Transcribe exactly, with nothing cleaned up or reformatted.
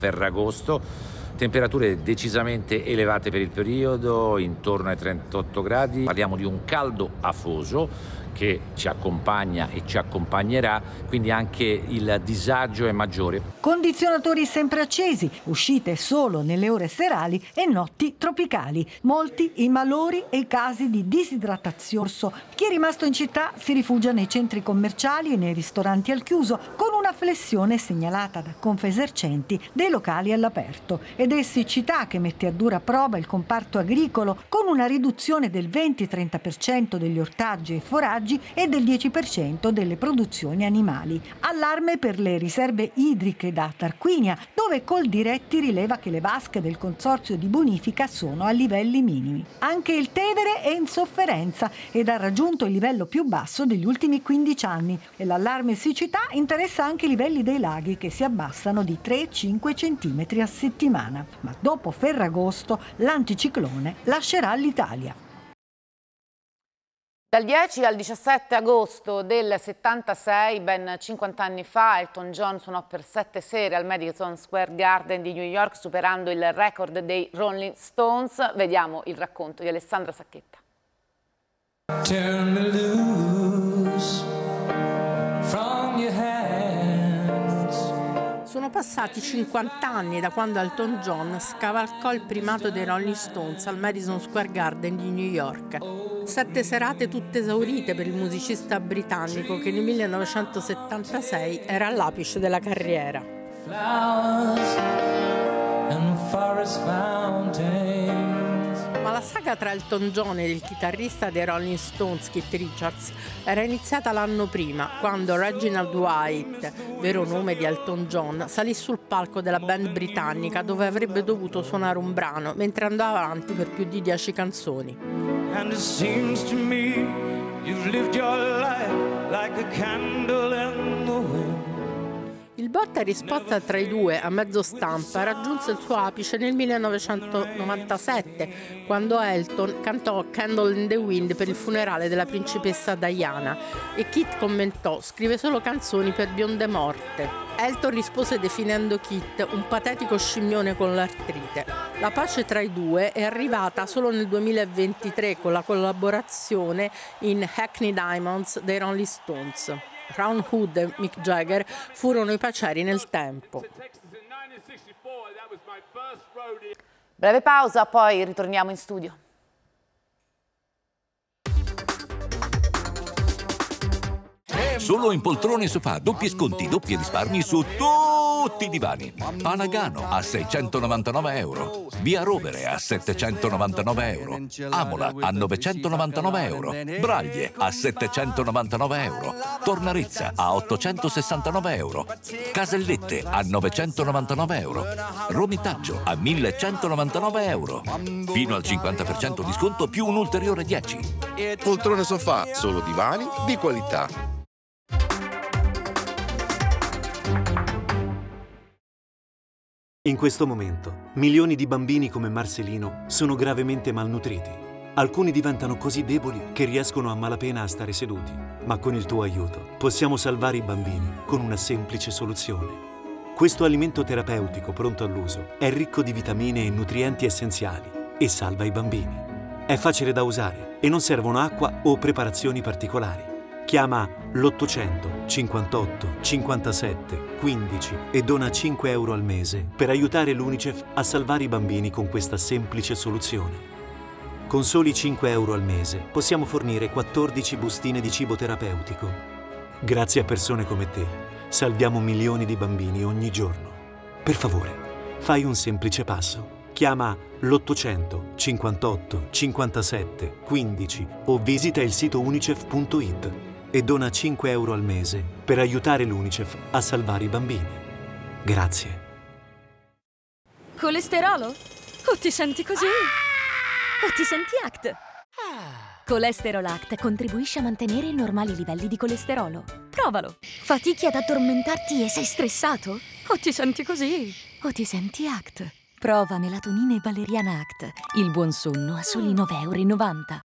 Ferragosto, temperature decisamente elevate per il periodo, intorno ai trentotto gradi. Parliamo di un caldo afoso che ci accompagna e ci accompagnerà, quindi anche il disagio è maggiore. Condizionatori sempre accesi, uscite solo nelle ore serali e notti tropicali. Molti i malori e i casi di disidratazione. Chi è rimasto in città si rifugia nei centri commerciali e nei ristoranti al chiuso, con una flessione segnalata da Confesercenti dei locali all'aperto. Ed è siccità che mette a dura prova il comparto agricolo, con una riduzione del venti-trenta per cento degli ortaggi e foraggi e del dieci per cento delle produzioni animali. Allarme per le riserve idriche da Tarquinia, dove Coldiretti rileva che le vasche del consorzio di bonifica sono a livelli minimi. Anche il Tevere è in sofferenza ed ha raggiunto il livello più basso degli ultimi quindici anni, e l'allarme siccità interessa anche i livelli dei laghi, che si abbassano di tre cinque centimetri a settimana. Ma dopo Ferragosto l'anticiclone lascerà l'Italia. Dal dieci al diciassette agosto del settantasei, ben cinquanta anni fa, Elton John suonò per sette sere al Madison Square Garden di New York, superando il record dei Rolling Stones. Vediamo il racconto di Alessandra Sacchetta. Turn me loose from your hands. Sono passati cinquanta anni da quando Elton John scavalcò il primato dei Rolling Stones al Madison Square Garden di New York. Sette serate tutte esaurite per il musicista britannico che nel millenovecentosettantasei era all'apice della carriera. Flowers and forest fountains. Ma la saga tra Elton John e il chitarrista dei Rolling Stones, Keith Richards, era iniziata l'anno prima, quando Reginald White, vero nome di Elton John, salì sul palco della band britannica dove avrebbe dovuto suonare un brano, mentre andava avanti per più di dieci canzoni. And it seems to me you've lived your life like a candle in the wind. Il botta e risposta tra i due a mezzo stampa raggiunse il suo apice nel millenovecentonovantasette, quando Elton cantò Candle in the Wind per il funerale della principessa Diana e Keith commentò: scrive solo canzoni per bionde morte. Elton rispose definendo Keith un patetico scimmione con l'artrite. La pace tra i due è arrivata solo nel duemilaventitré con la collaborazione in Hackney Diamonds dei Rolling Stones. Ron Wood e Mick Jagger furono i paceri nel tempo. Breve pausa, poi ritorniamo in studio. Solo in poltrone sofà, doppi sconti, doppi risparmi su tutti i divani. Palagano a seicentonovantanove euro. Via Rovere a settecentonovantanove euro. Amola a novecentonovantanove euro. Braglie a settecentonovantanove euro. Tornarizza a ottocentosessantanove euro. Casellette a novecentonovantanove euro. Romitaggio a millecentonovantanove euro. Fino al cinquanta per cento di sconto più un ulteriore dieci. Poltrone sofà, solo divani di qualità. In questo momento, milioni di bambini come Marcelino sono gravemente malnutriti. Alcuni diventano così deboli che riescono a malapena a stare seduti. Ma con il tuo aiuto possiamo salvare i bambini con una semplice soluzione. Questo alimento terapeutico pronto all'uso è ricco di vitamine e nutrienti essenziali e salva i bambini. È facile da usare e non servono acqua o preparazioni particolari. Chiama l'ottocento cinquantotto cinquantasette quindici e dona cinque euro al mese per aiutare l'UNICEF a salvare i bambini con questa semplice soluzione. Con soli cinque euro al mese possiamo fornire quattordici bustine di cibo terapeutico. Grazie a persone come te, salviamo milioni di bambini ogni giorno. Per favore, fai un semplice passo. Chiama l'ottocento cinquantotto cinquantasette quindici o visita il sito unicef punto it e dona cinque euro al mese per aiutare l'UNICEF a salvare i bambini. Grazie. Colesterolo? O ti senti così? O ti senti A C T? Colesterol A C T contribuisce a mantenere i normali livelli di colesterolo. Provalo. Fatichi ad addormentarti e sei stressato? O ti senti così? O ti senti A C T? Prova melatonina e valeriana A C T. Il buon sonno a soli nove e novanta euro.